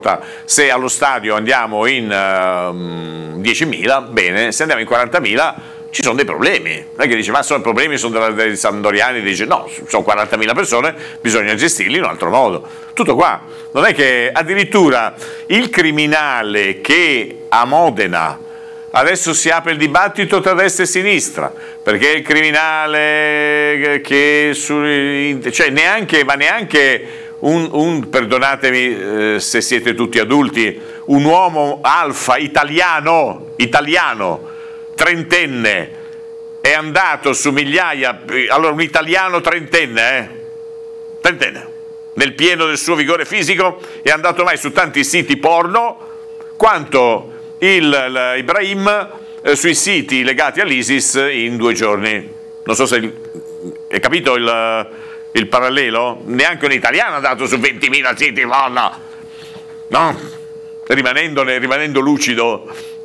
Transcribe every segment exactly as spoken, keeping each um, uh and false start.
Se allo stadio andiamo in uh, diecimila, bene, se andiamo in quarantamila ci sono dei problemi. Non è che dice ma sono problemi, sono della, dei sandoriani, dice no, sono quarantamila persone, bisogna gestirli in un altro modo. Tutto qua. Non è che addirittura il criminale che a Modena adesso si apre il dibattito tra destra e sinistra, perché il criminale che su, cioè neanche, ma neanche Un, un, perdonatemi eh, se siete tutti adulti, un uomo alfa italiano, italiano, trentenne, è andato su migliaia, allora un italiano trentenne, eh, trentenne, nel pieno del suo vigore fisico, è andato mai su tanti siti porno quanto il, il Ibrahim eh, sui siti legati all'ISIS in due giorni. Non so se hai capito il... il parallelo? Neanche un italiano ha dato su ventimila siti, no, no, no. Rimanendone, rimanendo lucido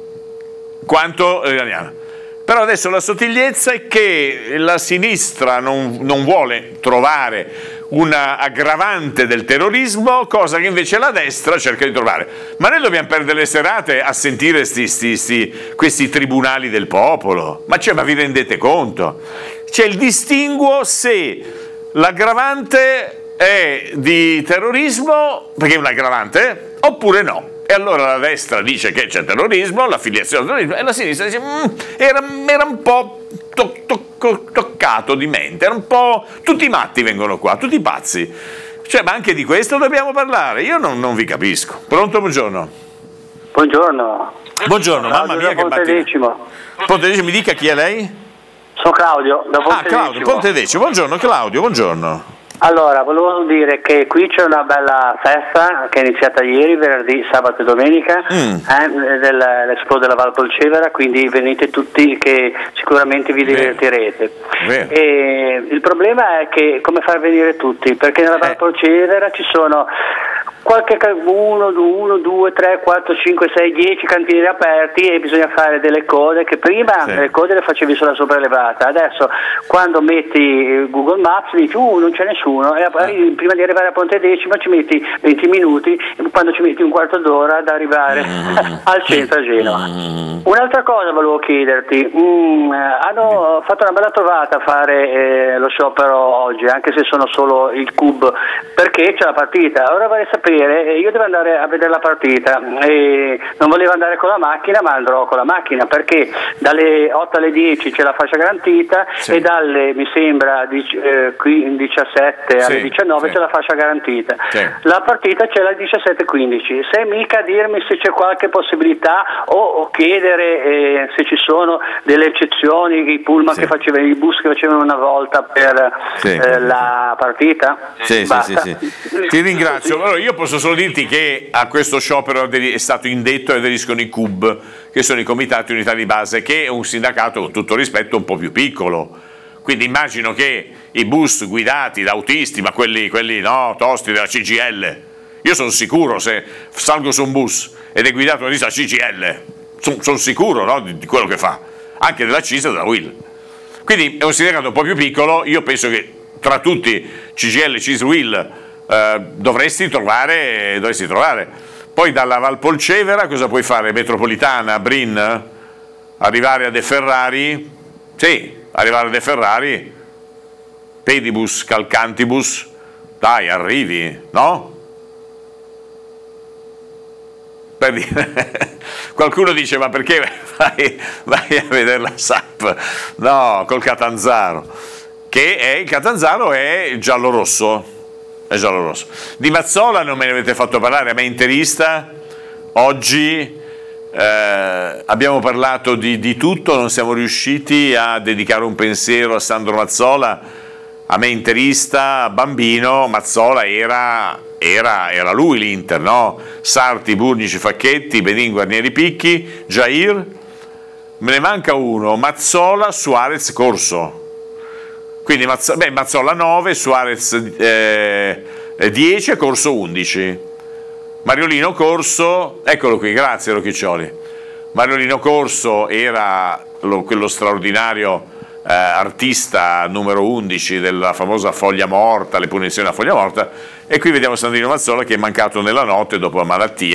quanto iraniano. Però adesso la sottigliezza è che la sinistra non, non vuole trovare una aggravante del terrorismo, cosa che invece la destra cerca di trovare. Ma noi dobbiamo perdere le serate a sentire sti, sti, sti, questi tribunali del popolo. Ma, cioè, ma vi rendete conto? C'è il distinguo se l'aggravante è di terrorismo, perché è un aggravante, oppure no. E allora la destra dice che c'è terrorismo, l'affiliazione al terrorismo, e la sinistra dice mm, era, era un po' to, to, toccato di mente, era un po'... tutti i matti vengono qua, tutti i pazzi. Cioè, ma anche di questo dobbiamo parlare, io non, non vi capisco. Pronto, buongiorno. Buongiorno. Buongiorno, mamma mia che mattina. Pontedecimo, mi dica chi è lei? Sono Claudio, da Pontedecimo. Ah, Claudio, Pontedecimo, buongiorno Claudio, buongiorno. Allora, volevo dire che qui c'è una bella festa che è iniziata ieri, venerdì, sabato e domenica, mm. eh, dell'Expo della Valpolcevera, quindi venite tutti che sicuramente vi divertirete. Vero. E il problema è che come far venire tutti, perché nella Valpolcevera ci sono qualche uno, uno, due, tre, quattro, cinque, sei, dieci cantieri aperti e bisogna fare delle code che prima sì. le code le facevi sulla sopraelevata, adesso quando metti Google Maps dici uh non c'è nessuno e eh. prima di arrivare a Pontedecimo ci metti venti minuti e quando ci metti un quarto d'ora ad arrivare mm. al centro a Genova. Mm. Un'altra cosa volevo chiederti, mm, hanno fatto una bella trovata a fare eh, lo sciopero oggi, anche se sono solo il C U B, perché c'è la partita. Ora vorrei sapere, io devo andare a vedere la partita e non volevo andare con la macchina, ma andrò con la macchina perché dalle otto alle dieci c'è la fascia garantita sì. e dalle mi sembra diciassette alle diciannove sì. c'è la fascia garantita. Sì. La partita c'è alle diciassette e quindici. Se mica dirmi se c'è qualche possibilità o, o chiedere eh, se ci sono delle eccezioni, i pullman sì. che facevano, i bus che facevano una volta per sì. eh, la partita. Sì, sì, sì, sì. Ti ringrazio. Allora, io posso solo dirti che a questo sciopero è stato indetto e aderiscono i C U B, che sono i comitati unità di base, che è un sindacato con tutto rispetto un po' più piccolo. Quindi immagino che i bus guidati da autisti, ma quelli, quelli no, tosti della C G I L, io sono sicuro se salgo su un bus ed è guidato da C G I L, sono, sono sicuro no, di, di quello che fa, anche della C I S e della U I L. Quindi è un sindacato un po' più piccolo, io penso che tra tutti C G I L, C I S, U I L eh, dovresti trovare, dovresti trovare. Poi dalla Valpolcevera cosa puoi fare? Metropolitana, Brin? Arrivare a De Ferrari? Sì, arrivare a De Ferrari, pedibus, calcantibus, dai, arrivi, no? Per dire, qualcuno dice, ma perché vai, vai a vedere la S A P? No, col Catanzaro, che è, il Catanzaro è giallo-rosso, è giallo-rosso. Di Mazzola non me ne avete fatto parlare, a me interista, oggi... Eh, abbiamo parlato di, di tutto, non siamo riusciti a dedicare un pensiero a Sandro Mazzola. A me interista, bambino, Mazzola era, era, era lui l'Inter, no? Sarti, Burnici, Facchetti, Bedin, Guarnieri, Picchi, Jair, me ne manca uno, Mazzola, Suarez, Corso. Quindi Mazzola, beh, Mazzola nove, Suarez eh, dieci e Corso undici. Mariolino Corso, eccolo qui, grazie Rocchiccioli. Mariolino Corso era lo, quello straordinario eh, artista numero undici della famosa Foglia Morta, le punizioni a Foglia Morta, e qui vediamo Sandrino Mazzola che è mancato nella notte dopo la malattia.